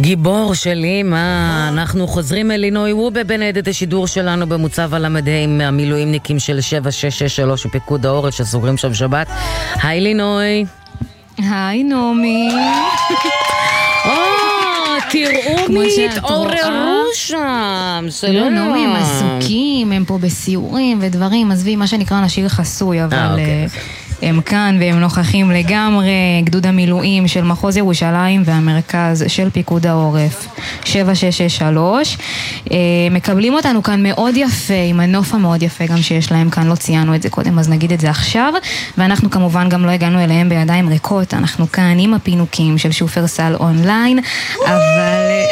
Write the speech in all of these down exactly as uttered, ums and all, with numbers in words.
גיבור שלי, מה? אנחנו חוזרים אל לינוי וובה בניידת השידור שלנו במוצב על המדה עם המילואימניקים של שבע שש שש שלוש ופיקוד העורף שסוגרים שם שבת. היי לינוי. היי נעמי. או, תראו מי התעוררו שם. לא נעמי, הם עסוקים, הם פה בסיורים ודברים, עזבי מה שנקרא נשאיר חסוי, אבל הם כאן והם נוכחים לגמרי. גדוד המילואים של מחוז ירושלים והמרכז של פיקוד העורף שבע שש שש שלוש מקבלים אותנו כאן מאוד יפה, עם הנוף המאוד יפה גם שיש להם כאן. לא ציינו את זה קודם, אז נגיד את זה עכשיו. ואנחנו כמובן גם לא הגענו אליהם בידיים ריקות, אנחנו כאן עם הפינוקים של שופרסל אונליין, אבל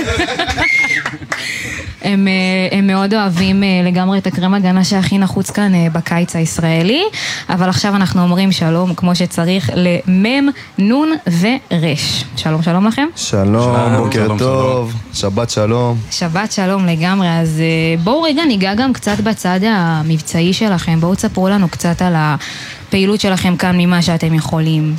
הם, הם מאוד אוהבים לגמרי את הקרם הגנה שהכי נחוץ כאן בקיץ הישראלי. אבל עכשיו אנחנו אומרים שלום כמו שצריך למם נון ורש. שלום שלום לכם. שלום, בוקר טוב, שבת שלום. שבת שלום לגמרי. אז בואו רגע ניגע גם קצת בצד המבצעי שלכם. בואו תספרו לנו קצת על הפעילות שלכם כאן ממה שאתם יכולים.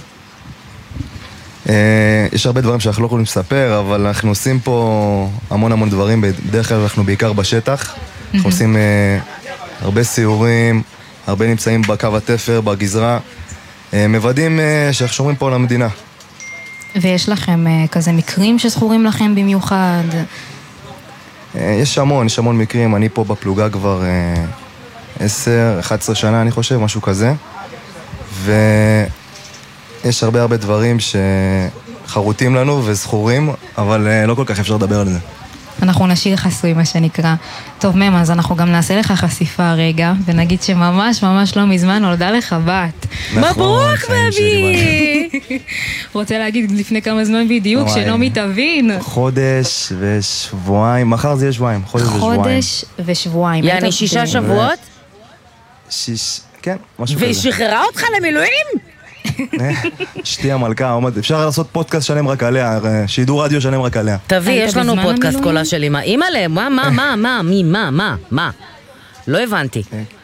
יש הרבה דברים שאנחנו לא יכולים לספר, אבל אנחנו עושים פה המון המון דברים. בדרך כלל אנחנו בעיקר בשטח, אנחנו עושים הרבה סיורים, הרבה נמצאים בקו התפר, בגזרה, מוודאים שאנחנו שומרים פה על המדינה. ויש לכם כזה מקרים שזכורים לכם במיוחד? יש המון, יש המון מקרים. אני פה בפלוגה כבר עשר, אחת עשרה שנה אני חושב, משהו כזה. ו... יש הרבה הרבה דברים שחרוטים לנו וזכורים, אבל לא כל כך אפשר לדבר על זה. אנחנו נשאיר חסוי מה שנקרא. טוב מם, אז אנחנו גם נעשה לך חשיפה רגע, ונגיד שממש ממש לא מזמן נולדה לך בת. מברוק בבי! רוצה להגיד לפני כמה זמן בדיוק, שנעמי תבין. חודש ושבועיים, מחר זה יהיה שבועיים. חודש ושבועיים. יעני שישה שבועות? שיש, כן, משהו כזה. והיא שחררה אותך למילואים? שתי המלכה, אפשר לעשות פודקאסט שלם רק עליה, שידור רדיו שלם רק עליה. תביא, יש לנו פודקאסט קולה של אמא. אמא להם, מה, מה, מה, מה, מי, מה, מה, מה? לא הבנתי.